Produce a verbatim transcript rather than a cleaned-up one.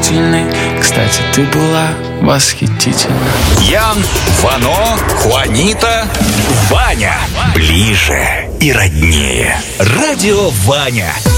сильной. Кстати, ты была восхитительна. Ян, Вано, Хуанита, Ваня. Ближе и роднее. Радио Ваня.